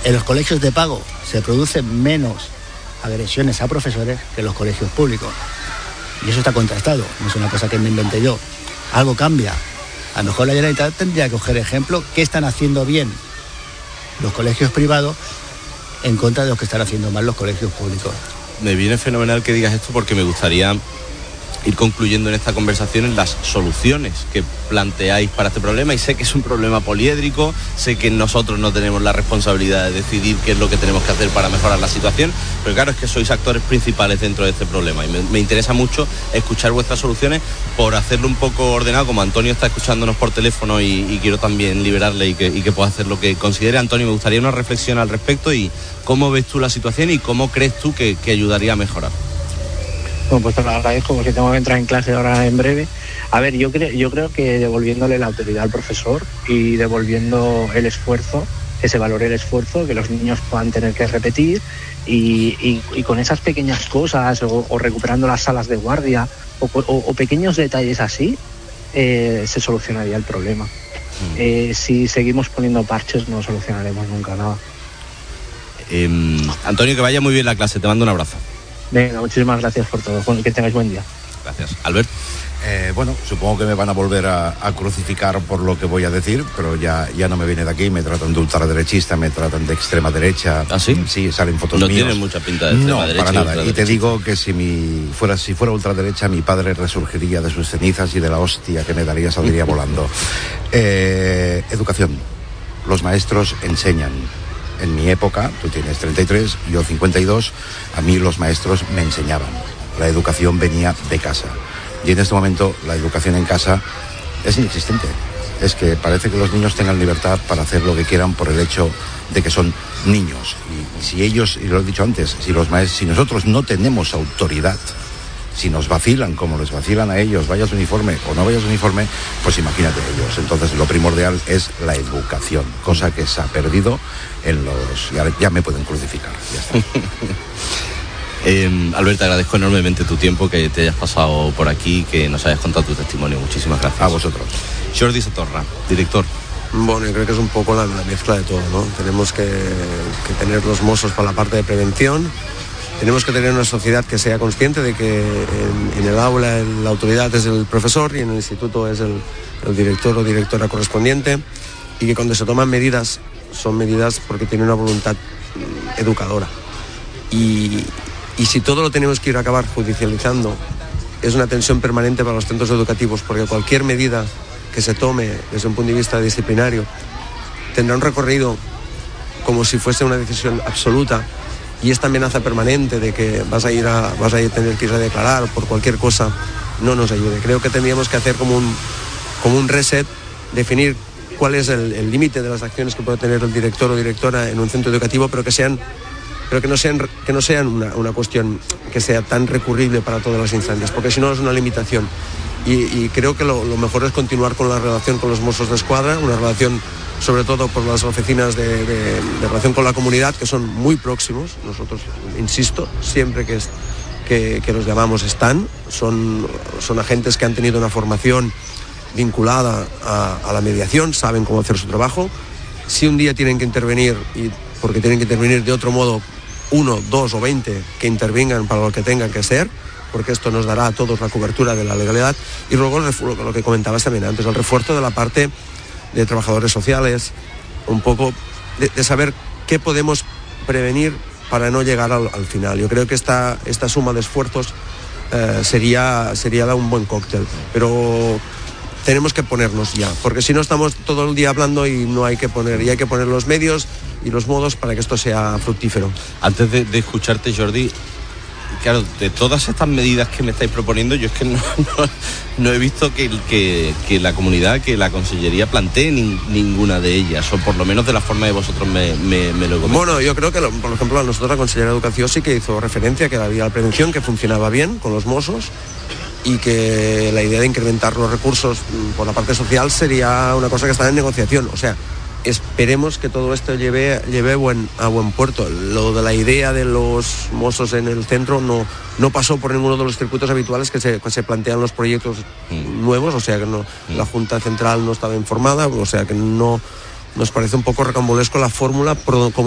En los colegios de pago se producen menos agresiones a profesores que en los colegios públicos. Y eso está contrastado, no es una cosa que me inventé yo. Algo cambia. A lo mejor la Generalitat tendría que coger ejemplo qué están haciendo bien los colegios privados en contra de los que están haciendo mal los colegios públicos. Me viene fenomenal que digas esto porque me gustaría ir concluyendo en esta conversación en las soluciones que planteáis para este problema, y sé que es un problema poliédrico, sé que nosotros no tenemos la responsabilidad de decidir qué es lo que tenemos que hacer para mejorar la situación, pero claro, es que sois actores principales dentro de este problema y me interesa mucho escuchar vuestras soluciones por hacerlo un poco ordenado, como Antonio está escuchándonos por teléfono y quiero también liberarle y que pueda hacer lo que considere. Antonio, me gustaría una reflexión al respecto y cómo ves tú la situación y cómo crees tú que ayudaría a mejorar. Bueno, pues te lo agradezco porque tengo que entrar en clase ahora en breve. A ver, yo creo que devolviéndole la autoridad al profesor y devolviendo el esfuerzo, que se valore el esfuerzo, que los niños puedan tener que repetir y con esas pequeñas cosas o recuperando las salas de guardia o pequeños detalles así, se solucionaría el problema. Si seguimos poniendo parches no solucionaremos nunca nada. Antonio, que vaya muy bien la clase, te mando un abrazo. Venga, muchísimas gracias por todo, que tengáis buen día. Gracias. Albert. Bueno, supongo que me van a volver a crucificar por lo que voy a decir, pero ya no me viene de aquí, me tratan de ultraderechista, me tratan de extrema derecha. ¿Ah, sí? Sí, salen fotos mías. No tiene mucha pinta de extrema derecha. No, para nada. Y te digo que si fuera ultraderecha, mi padre resurgiría de sus cenizas y de la hostia que me daría saldría volando. Educación. Los maestros enseñan. En mi época, tú tienes 33, yo 52, a mí los maestros me enseñaban. La educación venía de casa. Y en este momento la educación en casa es inexistente. Es que parece que los niños tengan libertad para hacer lo que quieran por el hecho de que son niños. Y si ellos, y lo he dicho antes, si nosotros no tenemos autoridad, si nos vacilan como les vacilan a ellos, vayas uniforme o no vayas uniforme, pues imagínate ellos. Entonces lo primordial es la educación, cosa que se ha perdido en los... Ya me pueden crucificar, ya está. Albert, te agradezco enormemente tu tiempo, que te hayas pasado por aquí, que nos hayas contado tu testimonio. Muchísimas gracias. A vosotros. Jordi Satorra, director. Bueno, yo creo que es un poco la mezcla de todo, ¿no? Tenemos que tener los mozos para la parte de prevención. Tenemos que tener una sociedad que sea consciente de que en el aula la autoridad es el profesor y en el instituto es el director o directora correspondiente, y que cuando se toman medidas son medidas porque tienen una voluntad educadora. Y si todo lo tenemos que ir a acabar judicializando, es una tensión permanente para los centros educativos, porque cualquier medida que se tome desde un punto de vista disciplinario tendrá un recorrido como si fuese una decisión absoluta. Y esta amenaza permanente de que vas a tener que ir a declarar por cualquier cosa no nos ayude. Creo que tendríamos que hacer como un reset, definir cuál es el límite de las acciones que puede tener el director o directora en un centro educativo, pero que no sean una cuestión que sea tan recurrible para todas las instancias, porque si no es una limitación. Y creo que lo mejor es continuar con la relación con los Mossos de Escuadra, una relación sobre todo por las oficinas de relación con la comunidad, que son muy próximos. Nosotros, insisto, siempre que los llamamos son agentes que han tenido una formación vinculada a la mediación, saben cómo hacer su trabajo. Si un día tienen que intervenir, porque tienen que intervenir de otro modo, 1, 2 o 20 que intervengan para lo que tengan que ser, porque esto nos dará a todos la cobertura de la legalidad. Y luego lo que comentabas también antes, el refuerzo de la parte de trabajadores sociales, un poco de saber qué podemos prevenir para no llegar al final. Yo creo que esta suma de esfuerzos sería un buen cóctel, pero tenemos que ponernos ya, porque si no estamos todo el día hablando y hay que poner los medios y los modos para que esto sea fructífero. Antes de escucharte, Jordi, claro, de todas estas medidas que me estáis proponiendo, yo es que no he visto que la comunidad, que la Consellería plantee ninguna de ellas, o por lo menos de la forma que vosotros me lo comentáis. Bueno, yo creo que, por ejemplo, a nosotros la Consellería de Educación sí que hizo referencia que había la prevención, que funcionaba bien con los Mossos, y que la idea de incrementar los recursos por la parte social sería una cosa que está en negociación. O sea, esperemos que todo esto lleve a buen puerto. Lo de la idea de los Mossos en el centro no pasó por ninguno de los circuitos habituales que se plantean los proyectos nuevos, o sea que la Junta Central no estaba informada, o sea que no nos parece un poco rocambolesco la fórmula como